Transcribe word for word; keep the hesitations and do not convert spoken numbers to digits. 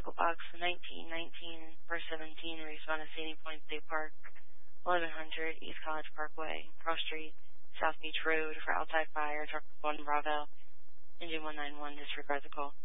medical box nineteen nineteen four seventeen, respond to Sandy Point State Park, eleven hundred East College Parkway, Cross Street, South Beach Road for outside fire, truck one Bravo, engine one nine one, disregard the call.